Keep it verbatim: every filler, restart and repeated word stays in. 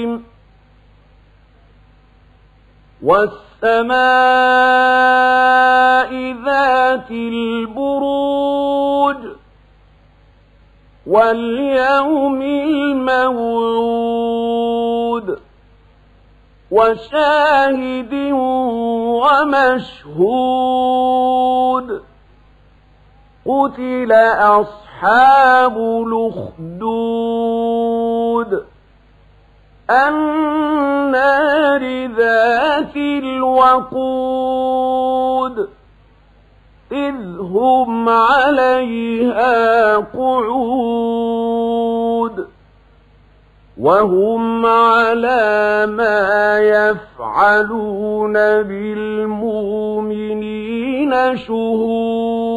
والسماء ذات البروج واليوم الموعود وشاهد ومشهود قتل أصحاب الأخدود النار ذات الوقود إذ هم عليها قعود وهم على ما يفعلون بالمؤمنين شهود